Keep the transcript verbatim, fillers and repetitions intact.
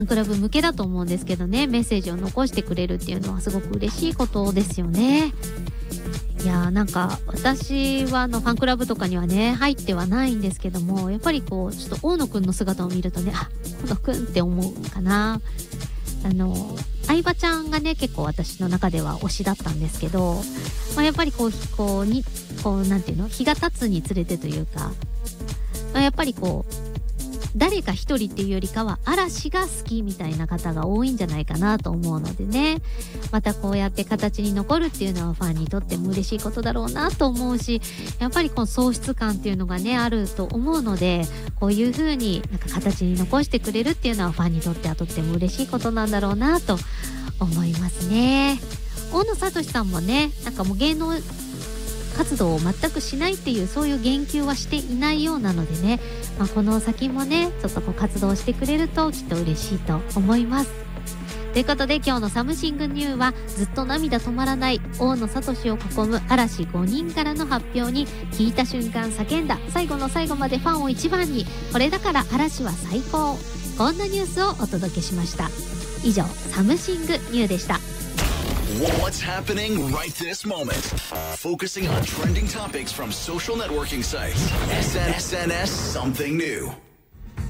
ファンクラブ向けだと思うんですけどね、メッセージを残してくれるっていうのはすごく嬉しいことですよね。いやーなんか私はあのファンクラブとかにはね入ってはないんですけども、やっぱりこうちょっと大野くんの姿を見るとね、あ、大野くんって思うかな。あの相葉ちゃんがね結構私の中では推しだったんですけど、まあ、やっぱりこうこうにこうなんていうの、日が経つにつれてというか、まあ、やっぱりこう誰か一人っていうよりかは嵐が好きみたいな方が多いんじゃないかなと思うのでね、またこうやって形に残るっていうのはファンにとっても嬉しいことだろうなと思うし、やっぱりこの喪失感っていうのがねあると思うので、こういう風になんか形に残してくれるっていうのはファンにとってはとっても嬉しいことなんだろうなと思いますね。大野聡さんもね、なんかもう芸能活動を全くしないっていうそういう言及はしていないようなのでね、まあ、この先もねちょっとこう活動してくれるときっと嬉しいと思います。ということで今日のサムシングニューはずっと涙止まらない大野聡を囲む嵐ごにんからの発表に聞いた瞬間叫んだ、最後の最後までファンを一番に、これだから嵐は最高、こんなニュースをお届けしました。以上サムシングニューでした。 What's happening right this moment? Focusing on trending topics from social networking sites. エスエヌエス Something New.